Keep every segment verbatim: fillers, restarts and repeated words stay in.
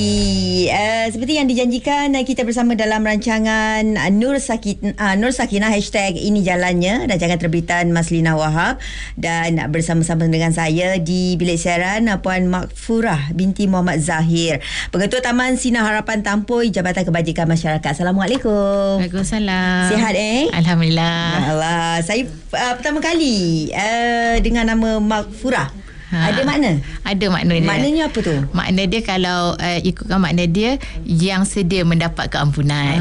Uh, seperti yang dijanjikan, uh, kita bersama dalam rancangan uh, Nur Sakinah, uh, Nur Sakinah hashtag ini jalannya, rancangan terbitan Maslina Wahab, dan uh, bersama-sama dengan saya di bilik siaran uh, Puan Makfurah binti Muhammad Zahir, Pengetua Taman Sinar Harapan Tampoi, Jabatan Kebajikan Masyarakat. Assalamualaikum. Waalaikumsalam. Sihat eh? Alhamdulillah. Allah, saya uh, pertama kali uh, dengan nama Makfurah. Ha. Ada makna? Ada makna dia. Maknanya apa tu? Makna dia kalau uh, ikutkan makna dia, yang sedia mendapat keampunan.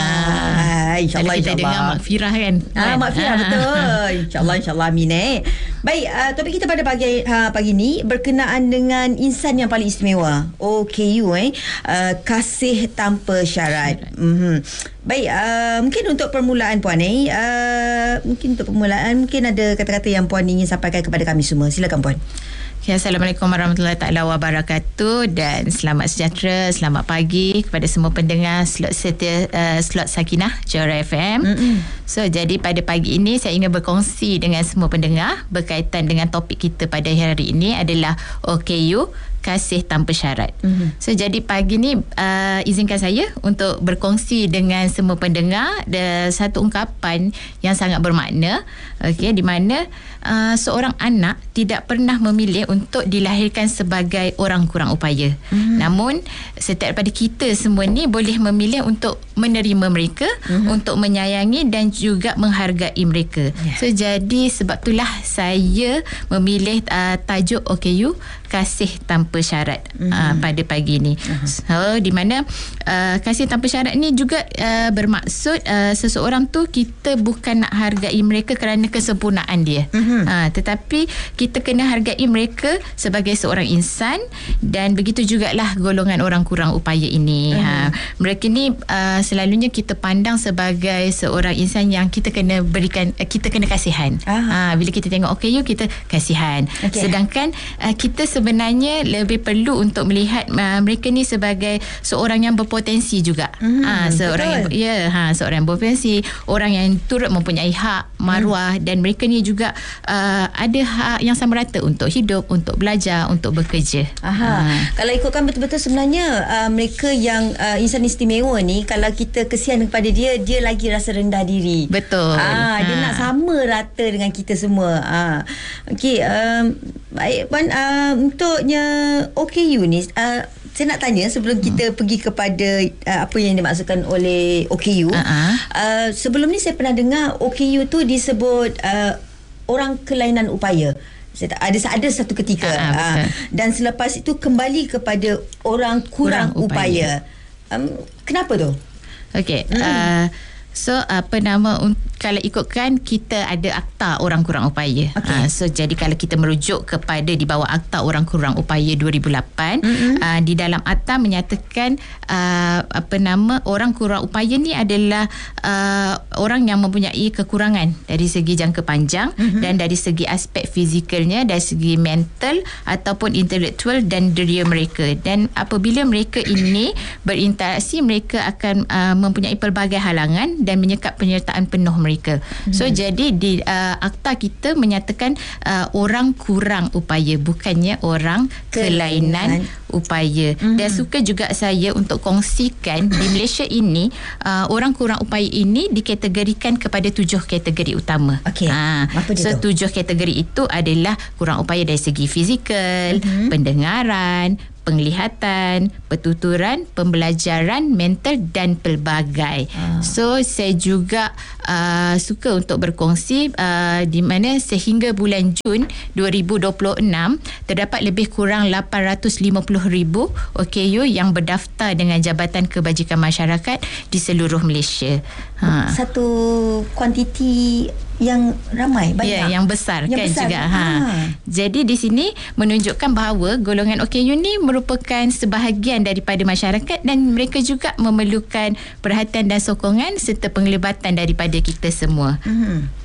Alah. Ha. InsyaAllah, kalau kita insya dengar makfirah kan. Ah, makfirah betul. InsyaAllah, insyaAllah. Amin eh. Baik, uh, topik kita pada pagi uh, pagi ni berkenaan dengan insan yang paling istimewa. O K U eh. Uh, kasih tanpa syarat. syarat. Mm-hmm. Baik, uh, mungkin untuk permulaan Puan eh. Uh, mungkin untuk permulaan, mungkin ada kata-kata yang Puan ingin sampaikan kepada kami semua. Silakan Puan. Okay, Assalamualaikum warahmatullahi taala wabarakatuh, dan selamat sejahtera, selamat pagi kepada semua pendengar slot setia uh, slot Sakinah Johor F M. Mm-hmm. So jadi pada pagi ini saya ingin berkongsi dengan semua pendengar berkaitan dengan topik kita pada hari ini adalah O K U, kasih tanpa syarat. Mm-hmm. So jadi pagi ni uh, izinkan saya untuk berkongsi dengan semua pendengar ada satu ungkapan yang sangat bermakna, okey, di mana uh, seorang anak tidak pernah memilih untuk dilahirkan sebagai orang kurang upaya. Mm-hmm. Namun setiap daripada kita semua ni boleh memilih untuk menerima mereka, mm-hmm. untuk menyayangi dan juga menghargai mereka. Yeah. So jadi sebab itulah saya memilih uh, tajuk O K U, kasih tanpa syarat, mm-hmm. uh, pada pagi ni. Uh-huh. So di mana uh, kasih tanpa syarat ni juga uh, bermaksud uh, seseorang tu kita bukan nak hargai mereka kerana kesempurnaan dia, mm-hmm. uh, tetapi kita kena hargai mereka sebagai seorang insan, dan begitu jugalah golongan orang kurang upaya ini. Uh-huh. uh, mereka ni uh, selalunya kita pandang sebagai seorang insan yang kita kena berikan, uh, kita kena kasihan. Uh-huh. uh, bila kita tengok O K U, kita kasihan. Okay. Sedangkan uh, kita sebenarnya lebih perlu untuk melihat uh, mereka ni sebagai seorang yang berpotensi juga. Hmm, ha, seorang betul. yang ya, ha, seorang yang berpotensi, orang yang turut mempunyai hak, maruah, hmm. dan mereka ni juga uh, ada hak yang sama rata untuk hidup, untuk belajar, untuk bekerja. Aha. Ha. Kalau ikutkan betul-betul sebenarnya uh, mereka yang uh, insan istimewa ni, kalau kita kesian kepada dia, dia lagi rasa rendah diri. Betul. Ha, ha. Dia nak sama rata dengan kita semua. Ha. Okey, um, baik Puan, uh, untuknya O K U ni, uh, saya nak tanya sebelum kita hmm. pergi kepada uh, apa yang dimaksudkan oleh O K U. Uh-huh. Uh, sebelum ni saya pernah dengar O K U tu disebut uh, orang kelainan upaya. Saya tak, ada ada satu ketika, uh-huh, uh, dan selepas itu kembali kepada orang kurang, kurang upaya. upaya. Um, kenapa tu? Okey. Hmm. Uh, So apa nama, kalau ikutkan kita ada Akta Orang Kurang Upaya. Okay. Uh, so jadi kalau kita merujuk kepada di bawah Akta Orang Kurang Upaya dua ribu lapan, mm-hmm. uh, di dalam akta menyatakan uh, apa nama, orang kurang upaya ni adalah uh, orang yang mempunyai kekurangan dari segi jangka panjang, mm-hmm. dan dari segi aspek fizikalnya, dari segi mental ataupun intelektual dan diri mereka. Dan apabila mereka ini berinteraksi, mereka akan uh, mempunyai pelbagai halangan dan menyekap penyertaan penuh mereka. Hmm. So jadi di uh, akta kita menyatakan uh, orang kurang upaya, bukannya orang kelainan, kelainan upaya. Hmm. Dan suka juga saya untuk kongsikan di Malaysia ini, uh, orang kurang upaya ini dikategorikan kepada tujuh kategori utama. Okey. Ha, apa dia so tu? tujuh kategori itu adalah kurang upaya dari segi fizikal, hmm. pendengaran, penglihatan, pertuturan, pembelajaran, mental dan pelbagai. Ah. So saya juga uh, suka untuk berkongsi uh, di mana sehingga bulan Jun dua ribu dua puluh enam terdapat lebih kurang lapan ratus lima puluh ribu O K U yang berdaftar dengan Jabatan Kebajikan Masyarakat di seluruh Malaysia. Ha. Satu kuantiti yang ramai, banyak. Ya, yang besar yang kan besar. juga. Ha. Ha. Jadi di sini menunjukkan bahawa golongan O K U ni merupakan sebahagian daripada masyarakat, dan mereka juga memerlukan perhatian dan sokongan serta penglibatan daripada kita semua. Mm-hmm.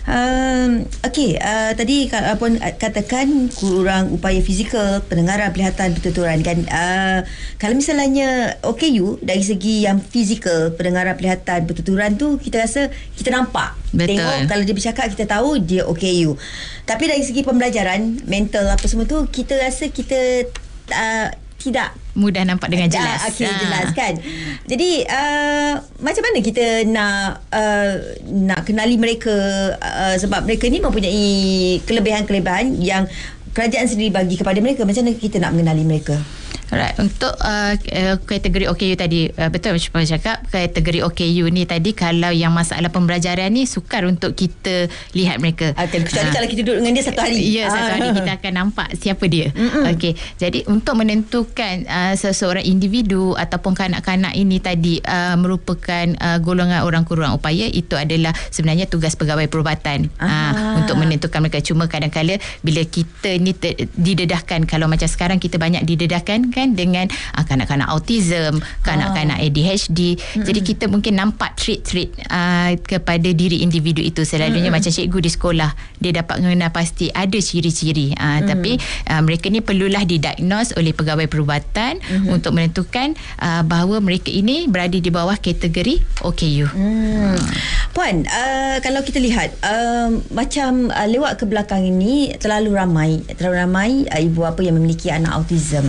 Um, Okey, uh, tadi uh, pun uh, katakan kurang upaya fizikal, pendengaran, penglihatan, pertuturan kan. Uh, kalau misalnya O K U dari segi yang fizikal, pendengaran, penglihatan, pertuturan tu kita rasa kita nampak. Betul. Tengok kalau dia bercakap kita tahu dia O K U. Tapi dari segi pembelajaran, mental apa semua tu kita rasa kita uh, tidak mudah nampak dengan jelas. Okey, ha. jelas kan. Jadi uh, macam mana kita nak uh, nak kenali mereka, uh, sebab mereka ni mempunyai kelebihan-kelebihan yang kerajaan sendiri bagi kepada mereka. Macam mana kita nak mengenali mereka? Alright, untuk uh, uh, kategori O K U tadi, uh, betul macam saya cakap, kategori O K U ni tadi, kalau yang masalah pembelajaran ni sukar untuk kita lihat mereka. Okay, kecuali uh, kalau kita duduk dengan dia satu hari. Ya, satu hari kita akan nampak siapa dia. Okey, jadi untuk menentukan uh, seseorang individu ataupun kanak-kanak ini tadi uh, merupakan uh, golongan orang kurang upaya, itu adalah sebenarnya tugas pegawai perubatan uh, untuk menentukan mereka. Cuma kadang-kadang bila kita ni ter- didedahkan, kalau macam sekarang kita banyak didedahkan kan dengan uh, kanak-kanak autism, kanak-kanak A D H D. Mm-hmm. Jadi kita mungkin nampak trait-trait uh, kepada diri individu itu. Selalunya mm-hmm. macam cikgu di sekolah, dia dapat mengenal pasti ada ciri-ciri. Uh, mm-hmm. Tapi uh, mereka ni perlulah didiagnose oleh pegawai perubatan mm-hmm. untuk menentukan uh, bahawa mereka ini berada di bawah kategori O K U. Mm. Puan, uh, kalau kita lihat uh, macam uh, lewat ke belakang ini terlalu ramai, terlalu ramai uh, ibu bapa yang memiliki anak autism.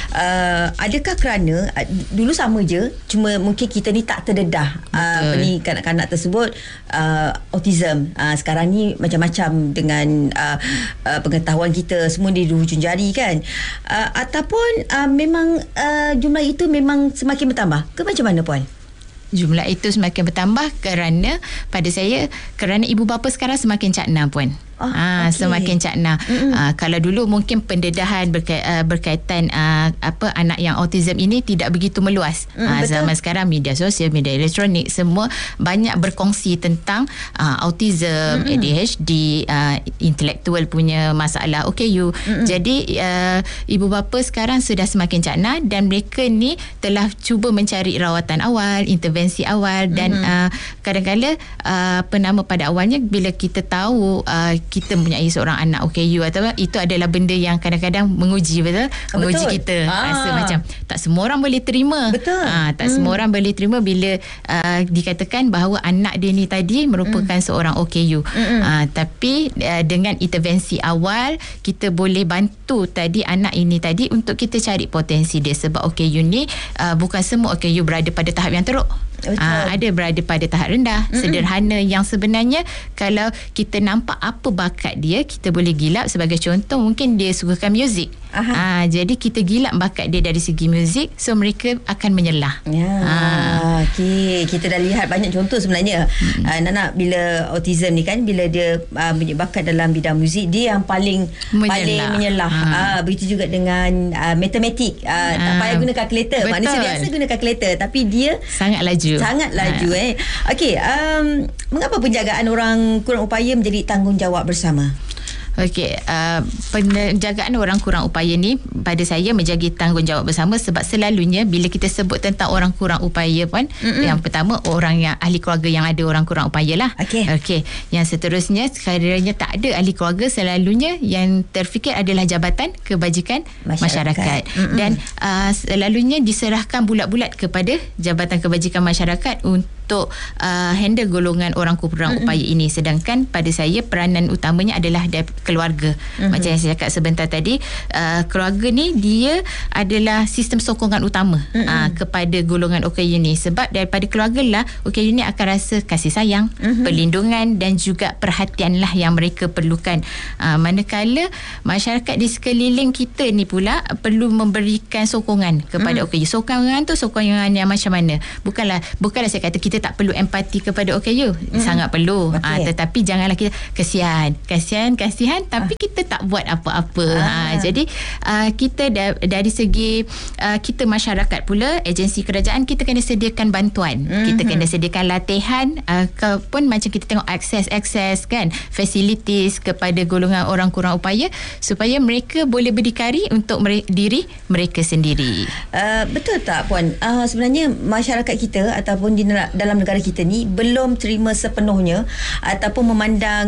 Uh, adakah kerana uh, dulu sama je, cuma mungkin kita ni tak terdedah uh, ni kanak-kanak tersebut uh, autism. Uh, sekarang ni macam-macam dengan uh, uh, pengetahuan kita semua di hujung jari kan. Uh, ataupun uh, memang uh, jumlah itu memang semakin bertambah ke macam mana puan? Jumlah itu semakin bertambah kerana pada saya kerana ibu bapa sekarang semakin cakna puan. Oh, ah, okay. Semakin cakna. Ah, kalau dulu mungkin pendedahan berkait, uh, berkaitan uh, apa anak yang autism ini tidak begitu meluas. Mm, ah, zaman sekarang media sosial, media elektronik semua banyak berkongsi tentang uh, autism, mm-hmm. A D H D, uh, intelektual punya masalah O K U. Mm-hmm. Jadi uh, ibu bapa sekarang sudah semakin cakna dan mereka ni telah cuba mencari rawatan awal, intervensi awal dan mm-hmm. uh, kadang-kadang uh, apa nama pada awalnya bila kita tahu uh, kita mempunyai seorang anak O K U atau itu adalah benda yang kadang-kadang menguji, betul? Menguji betul. Kita. Ah. Rasa macam tak semua orang boleh terima. Betul. Ah, tak hmm. semua orang boleh terima bila uh, dikatakan bahawa anak dia ni tadi merupakan hmm. seorang O K U. Hmm. Ah, tapi uh, dengan intervensi awal kita boleh bantu tadi anak ini tadi untuk kita cari potensi dia, sebab O K U ni uh, bukan semua O K U berada pada tahap yang teruk. Uh, ada berada pada tahap rendah, mm-hmm. sederhana, yang sebenarnya kalau kita nampak apa bakat dia, kita boleh gilap. Sebagai contoh, mungkin dia sukakan muzik. Uh, jadi kita gilap bakat dia dari segi muzik, so mereka akan menyelah. Ya, uh. okay. Kita dah lihat banyak contoh sebenarnya. Mm-hmm. Uh, Nana bila autism ni kan, bila dia uh, punya bakat dalam bidang muzik, dia yang paling menyelah. paling menyelah. Uh. Uh, begitu juga dengan uh, matematik. Uh, uh. Tak payah guna kalkulator. Betul. Manusia biasa guna kalkulator, tapi dia sangat laju. Sangat laju ha. eh. Okey, um, mengapa penjagaan orang kurang upaya menjadi tanggungjawab bersama? Okey, uh, penjagaan orang kurang upaya ni pada saya menjadi tanggungjawab bersama, sebab selalunya bila kita sebut tentang orang kurang upaya pun, mm-mm. yang pertama orang yang ahli keluarga yang ada orang kurang upaya lah. Okey. Okey. Yang seterusnya, sekiranya tak ada ahli keluarga, selalunya yang terfikir adalah Jabatan Kebajikan Masyarakat, masyarakat. Dan uh, selalunya diserahkan bulat-bulat kepada Jabatan Kebajikan Masyarakat untuk uh, handle golongan orang kurang mm-hmm. upaya ini. Sedangkan pada saya peranan utamanya adalah dari keluarga. Mm-hmm. Macam yang saya cakap sebentar tadi, uh, keluarga ni dia adalah sistem sokongan utama mm-hmm. uh, kepada golongan O K U ni. Sebab daripada keluarga lah O K U ni akan rasa kasih sayang, mm-hmm. perlindungan dan juga perhatian lah yang mereka perlukan. Uh, manakala masyarakat di sekeliling kita ni pula perlu memberikan sokongan kepada mm-hmm. O K U. Sokongan tu sokongan yang macam mana? Bukanlah bukanlah saya kata kita tak perlu empati kepada O K U. Mm-hmm. Sangat perlu. Uh, tetapi janganlah kita kasihan, kasihan, kasihan tapi kita tak buat apa-apa. Ah. Ha, jadi uh, kita da- dari segi uh, kita masyarakat pula, agensi kerajaan, kita kena sediakan bantuan. Mm-hmm. Kita kena sediakan latihan uh, ke, pun macam kita tengok akses-akses kan, facilities kepada golongan orang kurang upaya supaya mereka boleh berdikari untuk mere- diri mereka sendiri. Uh, betul tak Puan? Uh, sebenarnya masyarakat kita ataupun di dalam negara kita ni belum terima sepenuhnya ataupun memandang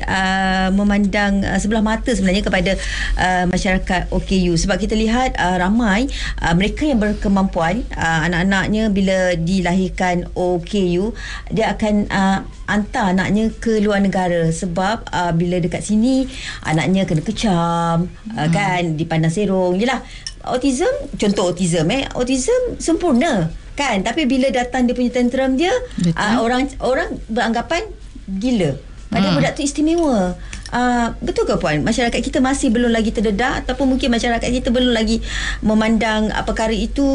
uh, memandang Uh, sebelah mata sebenarnya kepada uh, masyarakat O K U, sebab kita lihat uh, ramai uh, mereka yang berkemampuan, uh, anak-anaknya bila dilahirkan O K U dia akan uh, hantar anaknya ke luar negara, sebab uh, bila dekat sini anaknya kena kecam, uh, hmm. kan, dipandang serong. Yelah, autism, contoh autism eh, autism sempurna kan, tapi bila datang dia punya tantrum dia, uh, orang orang beranggapan gila. Padahal hmm. budak tu istimewa. Uh, betul ke Puan? Masyarakat kita masih belum lagi terdedah, ataupun mungkin masyarakat kita belum lagi memandang uh, perkara itu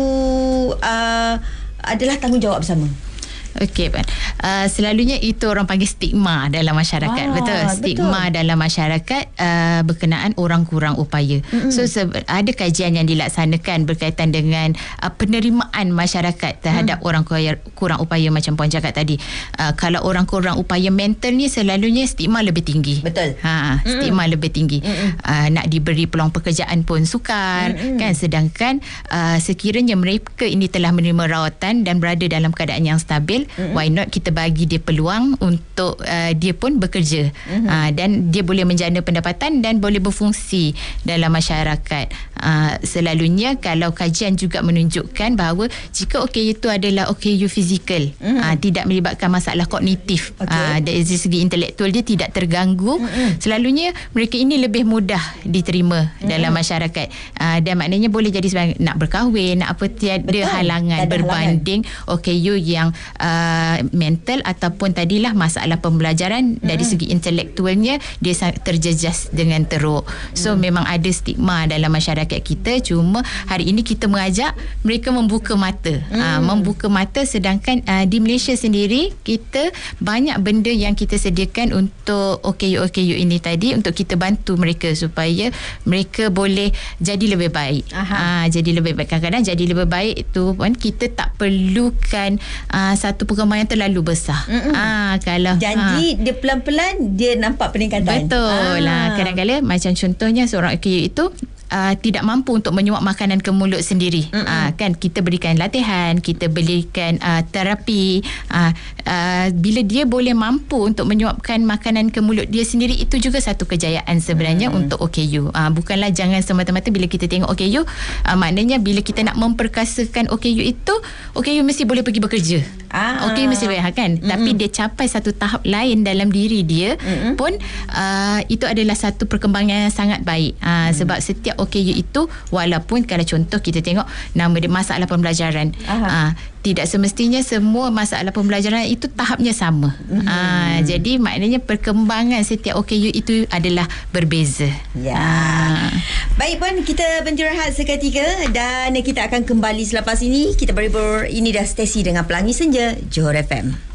uh, adalah tanggungjawab bersama. Okey, Puan. Uh, selalunya itu orang panggil stigma dalam masyarakat. Ah, betul. Stigma betul. dalam masyarakat uh, berkenaan orang kurang upaya. Mm-hmm. So se- ada kajian yang dilaksanakan berkaitan dengan uh, penerimaan masyarakat terhadap mm. orang kurang upaya macam Puan cakap tadi. Uh, kalau orang kurang upaya mental ni selalunya stigma lebih tinggi. Betul. Ha, stigma mm. lebih tinggi. Uh, nak diberi peluang pekerjaan pun sukar, mm-hmm. kan, sedangkan uh, sekiranya mereka ini telah menerima rawatan dan berada dalam keadaan yang stabil, mm-hmm. why not kita bagi dia peluang untuk uh, dia pun bekerja, mm-hmm. uh, dan dia boleh menjana pendapatan dan boleh berfungsi dalam masyarakat. Uh, selalunya kalau kajian juga menunjukkan bahawa jika O K U itu adalah O K U fizikal, mm-hmm. uh, tidak melibatkan masalah kognitif, okay. uh, dari segi intelektual dia tidak terganggu, mm-hmm. selalunya mereka ini lebih mudah diterima, mm-hmm. dalam masyarakat, uh, dan maknanya boleh jadi sebagai nak berkahwin, nak apa, tiada Betul. halangan Tiada berbanding halangan. O K U yang uh, mental ataupun tadilah masalah pembelajaran, mm-hmm. dari segi intelektualnya dia sangat terjejas dengan teruk. So mm. memang ada stigma dalam masyarakat kita, cuma hari ini kita mengajak mereka membuka mata, mm. uh, membuka mata, sedangkan uh, di Malaysia sendiri kita banyak benda yang kita sediakan untuk O K U O K U ini tadi, untuk kita bantu mereka supaya mereka boleh jadi lebih baik. Uh, jadi lebih baik. Kadang-kadang jadi lebih baik itu pun kita tak perlukan uh, satu perkembangan yang terlalu besar. Ah, kalau janji ha. dia pelan-pelan dia nampak peningkatan. Betul lah. Ah. Kadang-kadang macam contohnya seorang O K U itu Uh, tidak mampu untuk menyuap makanan ke mulut sendiri, uh, kan, kita berikan latihan, kita berikan uh, terapi, uh, uh, bila dia boleh mampu untuk menyuapkan makanan ke mulut dia sendiri, itu juga satu kejayaan sebenarnya, mm. untuk O K U. Uh, bukanlah jangan semata-mata bila kita tengok O K U, uh, maknanya bila kita nak memperkasakan O K U itu, O K U mesti boleh pergi bekerja. Ah. O K U mesti boleh, kan, mm-hmm. tapi dia capai satu tahap lain dalam diri dia, mm-hmm. pun uh, itu adalah satu perkembangan yang sangat baik, uh, mm. sebab setiap O K U itu, walaupun kalau contoh kita tengok nama dia masalah pembelajaran, uh, tidak semestinya semua masalah pembelajaran itu tahapnya sama. Mm-hmm. uh, jadi maknanya perkembangan setiap O K U itu adalah berbeza. Ya. uh. Baik Puan, kita beristirahat seketika dan kita akan kembali selepas ini. Kita berhibur. Ini dah Stacey dengan Pelangi Senja, Johor F M.